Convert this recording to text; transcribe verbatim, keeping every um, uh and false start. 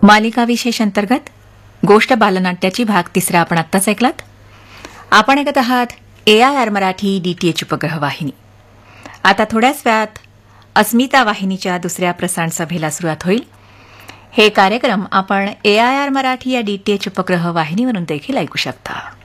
मालिका विशेष अंतर्गत गोष्ट बालनाट्याची भाग तिसरा आपण आत्ताच ऐकलात. आपण ऐकत आहात ए आय आर मराठी डीटीएच उपग्रह वाहिनी. आता थोड्याच वेळात अस्मिता वाहिनीच्या दुसऱ्या प्रसारण सभेला सुरुवात होईल. हे कार्यक्रम आपण ए आय आर मराठी या डीटीएच उपग्रह वाहिनीवरून देखील ऐकू शकता.